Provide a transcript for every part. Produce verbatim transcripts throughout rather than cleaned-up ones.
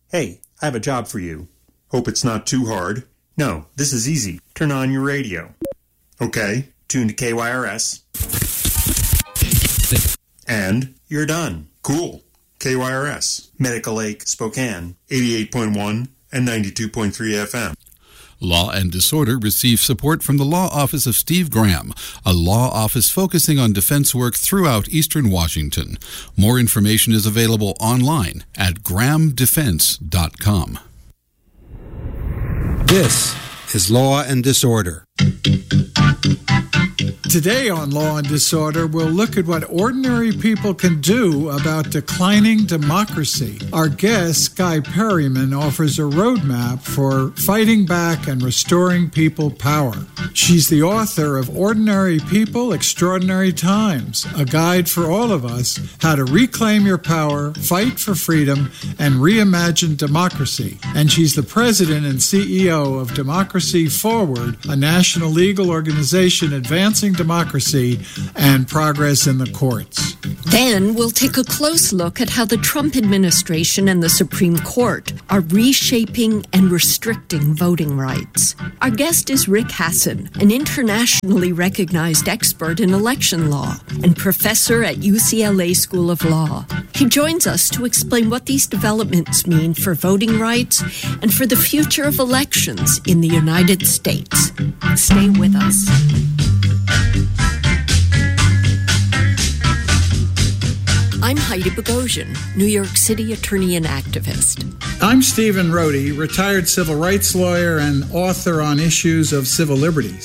Hey, I have a job for you. Hope it's not too hard. No, this is easy. Turn on your radio. Okay, tune to K Y R S. And you're done. Cool. K Y R S, Medical Lake, Spokane, eighty-eight point one and ninety-two point three F M. Law and Disorder receives support from the Law Office of Steve Graham, a law office focusing on defense work throughout Eastern Washington. More information is available online at graham defense dot com. This is Law and Disorder. Today on Law and Disorder, we'll look at what ordinary people can do about declining democracy. Our guest, Skye Perryman, offers a roadmap for fighting back and restoring people power. She's the author of Ordinary People, Extraordinary Times, a guide for all of us how to reclaim your power, fight for freedom, and reimagine democracy. And she's the president and C E O of Democracy Forward, a national legal organization advancing democracy and progress in the courts. Then we'll take a close look at how the Trump administration and the Supreme Court are reshaping and restricting voting rights. Our guest is Rick Hasen, an internationally recognized expert in election law and professor at U C L A School of Law. He joins us to explain what these developments mean for voting rights and for the future of elections in the United States. Stay with us. I'm Heidi Bogosian, New York City attorney and activist. I'm Stephen Rohde, retired civil rights lawyer and author on issues of civil liberties.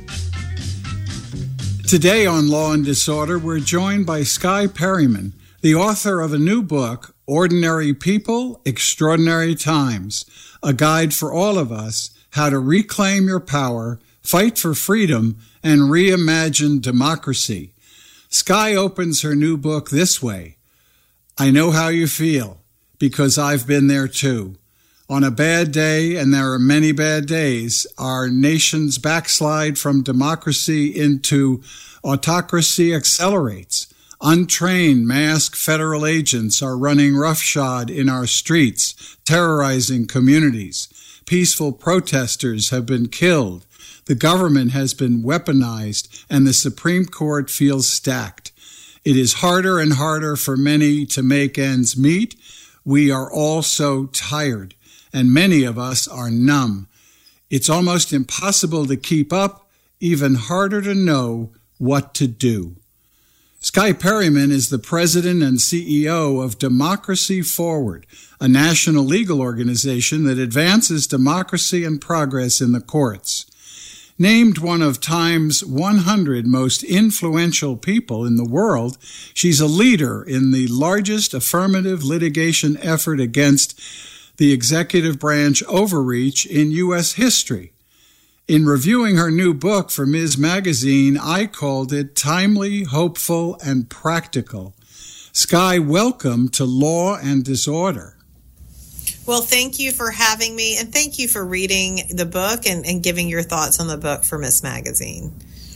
Today on Law and Disorder, we're joined by Skye Perryman, the author of a new book, Ordinary People, Extraordinary Times, a guide for all of us how to reclaim your power, fight for freedom, and reimagine democracy. Skye opens her new book this way. I know how you feel, because I've been there too. On a bad day, and there are many bad days, our nation's backslide from democracy into autocracy accelerates. Untrained, masked federal agents are running roughshod in our streets, terrorizing communities. Peaceful protesters have been killed. The government has been weaponized, and the Supreme Court feels stacked. It is harder and harder for many to make ends meet. We are all so tired, and many of us are numb. It's almost impossible to keep up, even harder to know what to do. Skye Perryman is the president and C E O of Democracy Forward, a national legal organization that advances democracy and progress in the courts. Named one of Time's one hundred most influential people in the world, she's a leader in the largest affirmative litigation effort against the executive branch overreach in U S history. In reviewing her new book for Miz Magazine, I called it timely, hopeful, and practical. Skye, welcome to Law and Disorder. Well, thank you for having me, and thank you for reading the book and, and giving your thoughts on the book for Miz Magazine.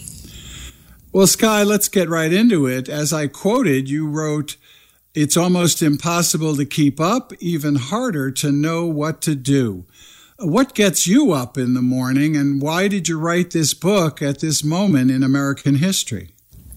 Well, Skye, let's get right into it. As I quoted, you wrote, "It's almost impossible to keep up, even harder to know what to do." What gets you up in the morning, and why did you write this book at this moment in American history?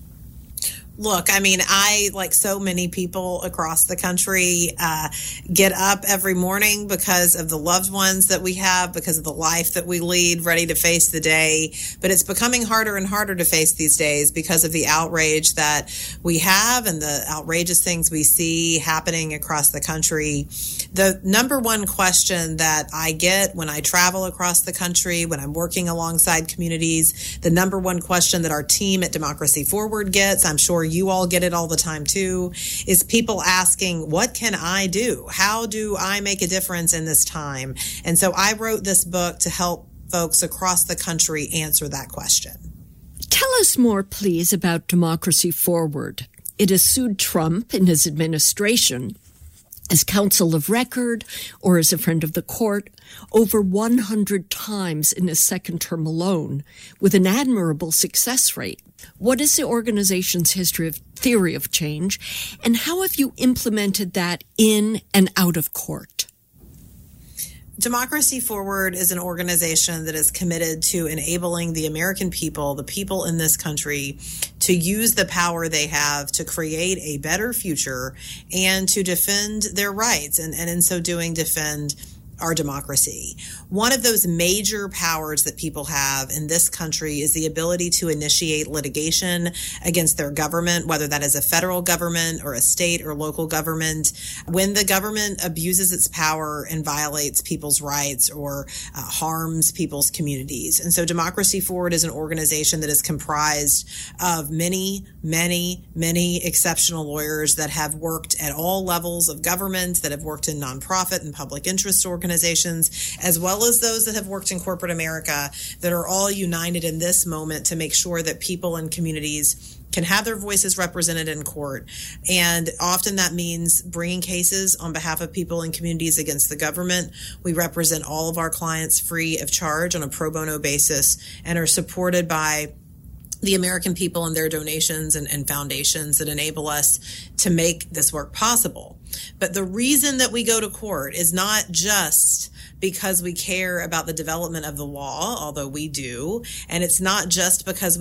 Look, I mean, I, like so many people across the country, uh, get up every morning because of the loved ones that we have, because of the life that we lead, ready to face the day. But it's becoming harder and harder to face these days because of the outrage that we have and the outrageous things we see happening across the country. The number one question that I get when I travel across the country, when I'm working alongside communities, the number one question that our team at Democracy Forward gets, I'm sure you all get it all the time too, is people asking, what can I do? How do I make a difference in this time? And so I wrote this book to help folks across the country answer that question. Tell us more, please, about Democracy Forward. It has sued Trump and his administration as counsel of record or as a friend of the court over one hundred times in his second term alone, with an admirable success rate. What is the organization's history of theory of change, and how have you implemented that in and out of court? Democracy Forward is an organization that is committed to enabling the American people, the people in this country, to use the power they have to create a better future and to defend their rights, and, and in so doing defend our democracy. One of those major powers that people have in this country is the ability to initiate litigation against their government, whether that is a federal government or a state or local government, when the government abuses its power and violates people's rights or uh, harms people's communities. And so Democracy Forward is an organization that is comprised of many, many, many exceptional lawyers that have worked at all levels of government, that have worked in nonprofit and public interest organizations, organizations, as well as those that have worked in corporate America, that are all united in this moment to make sure that people and communities can have their voices represented in court. And often that means bringing cases on behalf of people and communities against the government. We represent all of our clients free of charge on a pro bono basis and are supported by the American people and their donations and, and foundations that enable us to make this work possible. But the reason that we go to court is not just because we care about the development of the law, although we do, and it's not just because